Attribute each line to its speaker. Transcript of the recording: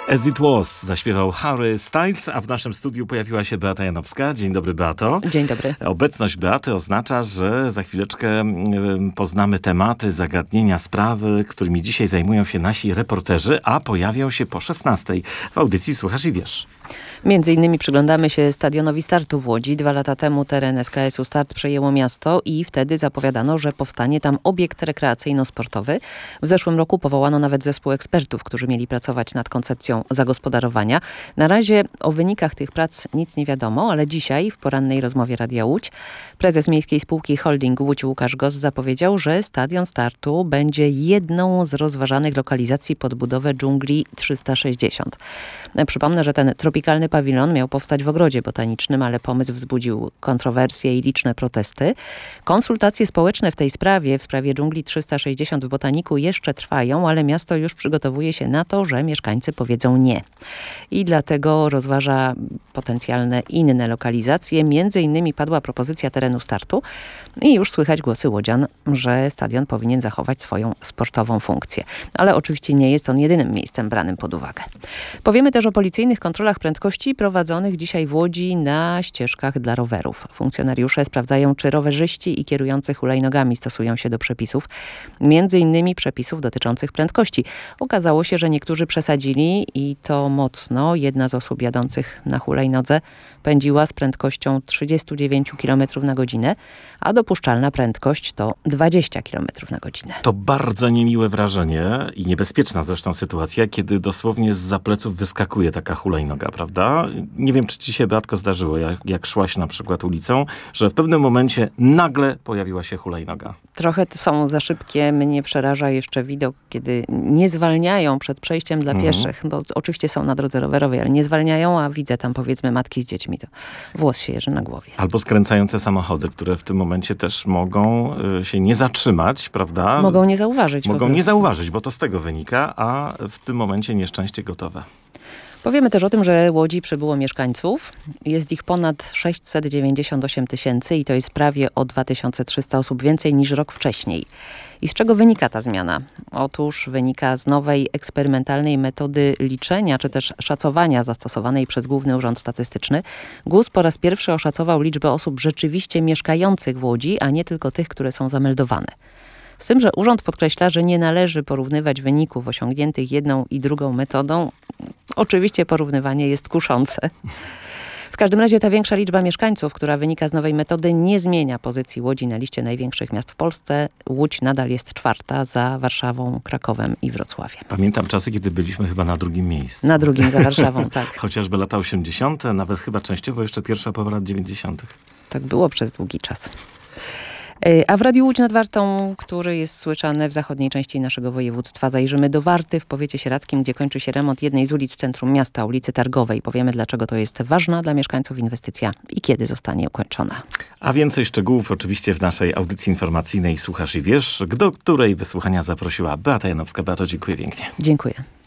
Speaker 1: As It Was zaśpiewał Harry Styles, a w naszym studiu pojawiła się Beata Janowska. Dzień dobry, Beato.
Speaker 2: Dzień dobry.
Speaker 1: Obecność Beaty oznacza, że za chwileczkę poznamy tematy, zagadnienia, sprawy, którymi dzisiaj zajmują się nasi reporterzy, a pojawią się po 16:00 w audycji Słuchasz i Wiesz.
Speaker 2: Między innymi przyglądamy się stadionowi Startu w Łodzi. 2 lata temu teren SKS-u Start przejęło miasto i wtedy zapowiadano, że powstanie tam obiekt rekreacyjno-sportowy. W zeszłym roku powołano nawet zespół ekspertów, którzy mieli pracować nad koncepcją zagospodarowania. Na razie o wynikach tych prac nic nie wiadomo, ale dzisiaj w porannej rozmowie Radia Łódź prezes Miejskiej Spółki Holding Łódź Łukasz Goss zapowiedział, że stadion Startu będzie jedną z rozważanych lokalizacji pod budowę dżungli 360. Przypomnę, że ten tropikalny pawilon miał powstać w ogrodzie botanicznym, ale pomysł wzbudził kontrowersje i liczne protesty. Konsultacje społeczne w tej sprawie, w sprawie dżungli 360 w Botaniku jeszcze trwają, ale miasto już przygotowuje się na to, że mieszkańcy powiedzą nie. I dlatego rozważa potencjalne inne lokalizacje. Między innymi padła propozycja terenu Startu i już słychać głosy łodzian, że stadion powinien zachować swoją sportową funkcję. Ale oczywiście nie jest on jedynym miejscem branym pod uwagę. Powiemy też o policyjnych kontrolach prędkości prowadzonych dzisiaj w Łodzi na ścieżkach dla rowerów. Funkcjonariusze sprawdzają, czy rowerzyści i kierujący hulajnogami stosują się do przepisów, między innymi przepisów dotyczących prędkości. Okazało się, że niektórzy przesadzili i to mocno. Jedna z osób jadących na hulajnodze pędziła z prędkością 39 km na godzinę, a dopuszczalna prędkość to 20 km na godzinę.
Speaker 1: To bardzo niemiłe wrażenie i niebezpieczna zresztą sytuacja, kiedy dosłownie zza pleców wyskakuje taka hulajnoga, prawda? Nie wiem, czy ci się, Beatko, zdarzyło, jak szłaś na przykład ulicą, że w pewnym momencie nagle pojawiła się hulajnoga.
Speaker 2: Trochę są za szybkie. Mnie przeraża jeszcze widok, kiedy nie zwalniają przed przejściem dla pieszych, bo oczywiście są na drodze rowerowej, ale nie zwalniają, a widzę tam powiedzmy matki z dziećmi. To włos się jeży na głowie.
Speaker 1: Albo skręcające samochody, które w tym momencie też mogą się nie zatrzymać, prawda?
Speaker 2: Mogą nie zauważyć.
Speaker 1: Mogą nie zauważyć, bo to z tego wynika, a w tym momencie nieszczęście gotowe.
Speaker 2: Powiemy też o tym, że Łodzi przybyło mieszkańców. Jest ich ponad 698 000 i to jest prawie o 2300 osób więcej niż rok wcześniej. I z czego wynika ta zmiana? Otóż wynika z nowej eksperymentalnej metody liczenia, czy też szacowania zastosowanej przez Główny Urząd Statystyczny. GUS po raz pierwszy oszacował liczbę osób rzeczywiście mieszkających w Łodzi, a nie tylko tych, które są zameldowane. Z tym, że urząd podkreśla, że nie należy porównywać wyników osiągniętych jedną i drugą metodą. Oczywiście porównywanie jest kuszące. W każdym razie ta większa liczba mieszkańców, która wynika z nowej metody, nie zmienia pozycji Łodzi na liście największych miast w Polsce. Łódź nadal jest 4. za Warszawą, Krakowem i Wrocławiem.
Speaker 1: Pamiętam czasy, kiedy byliśmy chyba na 2. miejscu.
Speaker 2: Na 2. za Warszawą, tak.
Speaker 1: Chociażby lata 80., nawet chyba częściowo jeszcze pierwsza połowa lat 90.
Speaker 2: Tak było przez długi czas. A w Radiu Łódź nad Wartą, który jest słyszany w zachodniej części naszego województwa, zajrzymy do Warty w powiecie sieradzkim, gdzie kończy się remont jednej z ulic w centrum miasta, ulicy Targowej. Powiemy, dlaczego to jest ważna dla mieszkańców inwestycja i kiedy zostanie ukończona.
Speaker 1: A więcej szczegółów oczywiście w naszej audycji informacyjnej Słuchasz i Wiesz, do której wysłuchania zaprosiła Beata Janowska. Beato, dziękuję pięknie.
Speaker 2: Dziękuję.